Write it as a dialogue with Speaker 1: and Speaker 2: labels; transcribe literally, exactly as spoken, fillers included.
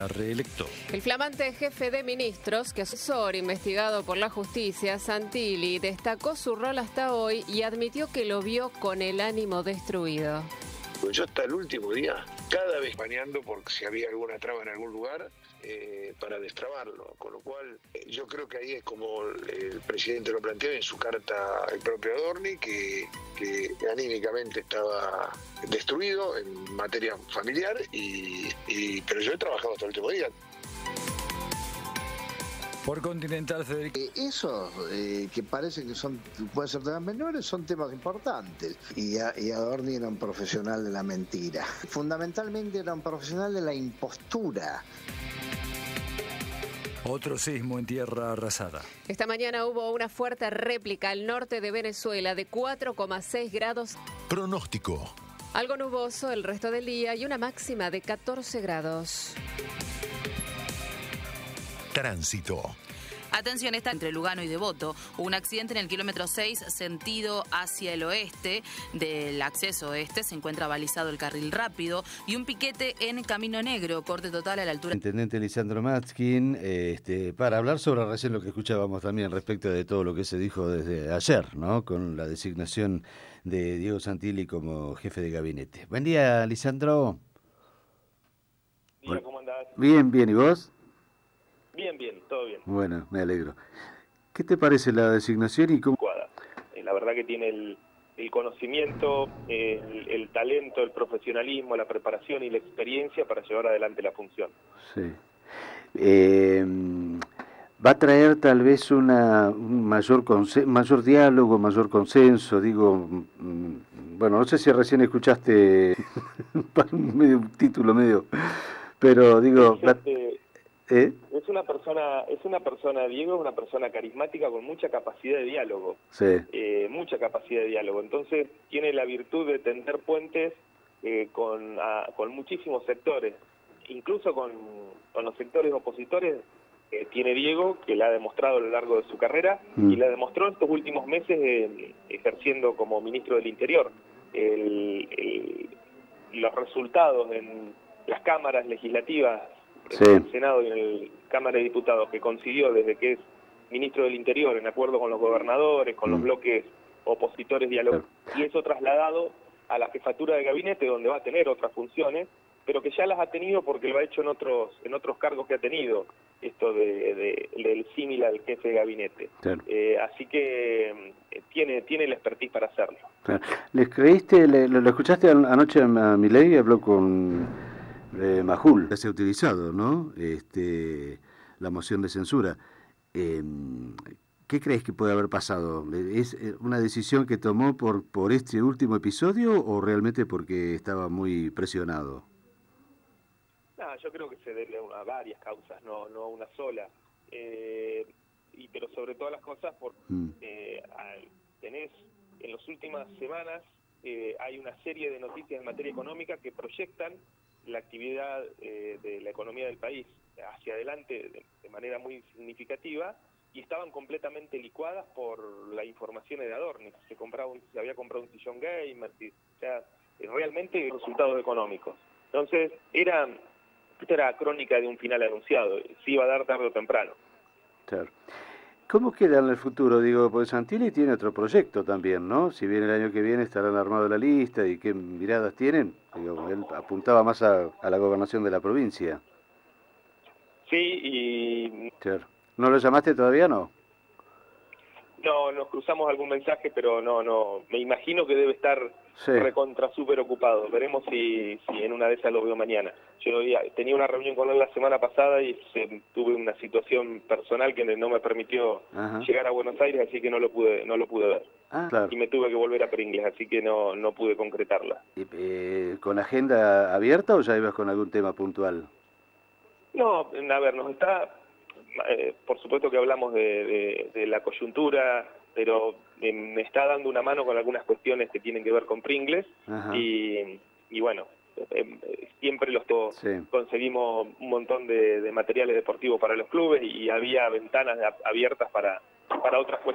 Speaker 1: reelecto.
Speaker 2: El flamante jefe de ministros, que es asesor investigado por la justicia, Santilli, destacó su rol hasta hoy y admitió que lo vio con el ánimo destruido.
Speaker 3: Pues yo hasta el último día, cada vez bañando por si había alguna traba en algún lugar, eh, para destrabarlo. Con lo cual, eh, yo creo que ahí es como el presidente lo planteó en su carta al propio Adorni, que, que anímicamente estaba destruido en materia familiar, y, y pero yo he trabajado hasta el último día.
Speaker 1: Por Continental, Federico.
Speaker 4: Eh, esos eh, que parece que son pueden ser temas menores, son temas importantes. Y, a, y Adorni era un profesional de la mentira. Fundamentalmente era un profesional de la impostura.
Speaker 1: Otro sismo en tierra arrasada.
Speaker 2: Esta mañana hubo una fuerte réplica al norte de Venezuela de cuatro coma seis grados.
Speaker 5: Pronóstico.
Speaker 2: Algo nuboso el resto del día y una máxima de catorce grados.
Speaker 5: Tránsito.
Speaker 6: Atención, está entre Lugano y Devoto. Hubo un accidente en el kilómetro seis, sentido hacia el oeste. Del acceso oeste se encuentra balizado el carril rápido y un piquete en Camino Negro, corte total a la altura.
Speaker 7: Intendente Lisandro Matzkin, este, para hablar sobre recién lo que escuchábamos también respecto de todo lo que se dijo desde ayer, ¿no? Con la designación de Diego Santilli como jefe de gabinete. Buen día, Lisandro.
Speaker 8: Día, ¿cómo andás?
Speaker 7: Bien, bien, ¿y vos?
Speaker 8: Bien, bien, todo bien.
Speaker 7: Bueno, me alegro. ¿Qué te parece la designación y cómo?
Speaker 8: Eh, la verdad que tiene el, el conocimiento, el, el talento, el profesionalismo, la preparación y la experiencia para llevar adelante la función.
Speaker 7: Sí. Eh, ¿Va a traer tal vez una, un mayor, conse- mayor diálogo, mayor consenso? Digo, mm, bueno, no sé si recién escuchaste medio, un título medio, pero digo...
Speaker 8: Sí, gente,
Speaker 7: ¿Eh?
Speaker 8: Es una persona, es una persona, Diego, es una persona carismática con mucha capacidad de diálogo,
Speaker 7: sí.
Speaker 8: eh, mucha capacidad de diálogo. Entonces tiene la virtud de tender puentes eh, con, a, con muchísimos sectores, incluso con, con los sectores opositores. Eh, tiene Diego, que la ha demostrado a lo largo de su carrera, mm. y la demostró en estos últimos meses eh, ejerciendo como ministro del Interior. El, el, los resultados en las cámaras legislativas,
Speaker 7: sí.
Speaker 8: en el Senado y en el Cámara de Diputados, que consiguió desde que es ministro del Interior, en acuerdo con los gobernadores, con mm. los bloques opositores dialogados, y eso trasladado a la jefatura de gabinete, donde va a tener otras funciones, pero que ya las ha tenido porque lo ha hecho en otros en otros cargos que ha tenido, esto de, de, del símil al jefe de gabinete. Claro. Eh, así que eh, tiene tiene la expertise para hacerlo.
Speaker 7: Claro. ¿Les creíste, le, lo, lo escuchaste anoche a Milei? Habló con eh, Majul. Se ha utilizado, ¿no? Este, la moción de censura. Eh, ¿Qué crees que puede haber pasado? ¿Es una decisión que tomó por, por este último episodio o realmente porque estaba muy presionado?
Speaker 8: No, yo creo que se debe a varias causas, no no a una sola. Eh, y pero sobre todas las cosas, por mm. eh, tenés en las últimas semanas eh, hay una serie de noticias en materia económica que proyectan la actividad eh, de la economía del país hacia adelante de, de manera muy significativa, y estaban completamente licuadas por la información de Adorni. Se compraba un, se había comprado un sillón gamer, o sea, realmente resultados económicos. Entonces, era, esta era crónica de un final anunciado, se iba a dar tarde o temprano.
Speaker 7: Claro. ¿Cómo queda en el futuro? Digo, pues Santilli tiene otro proyecto también, ¿no? Si bien el año que viene estarán armados la lista y qué miradas tienen, digo, él apuntaba más a, a la gobernación de la provincia.
Speaker 8: Sí, y...
Speaker 7: Claro. ¿No lo llamaste todavía, no?
Speaker 8: No, nos cruzamos algún mensaje, pero no, no. Me imagino que debe estar sí. recontra súper ocupado. Veremos si, si en una de esas lo veo mañana. Yo ya, tenía una reunión con él la semana pasada y se, tuve una situación personal que no me permitió Ajá. llegar a Buenos Aires, así que no lo pude, no lo pude ver.
Speaker 7: Ah, claro.
Speaker 8: Y me tuve que volver a Pringles, así que no, no pude concretarla.
Speaker 7: ¿Y, eh, ¿Con agenda abierta o ya ibas con algún tema puntual?
Speaker 8: No, a ver, nos está... Eh, por supuesto que hablamos de, de, de la coyuntura, pero eh, me está dando una mano con algunas cuestiones que tienen que ver con Pringles. y, y bueno, eh, siempre los to- sí. conseguimos un montón de, de materiales deportivos para los clubes y había ventanas de, abiertas para, para otras cuestiones.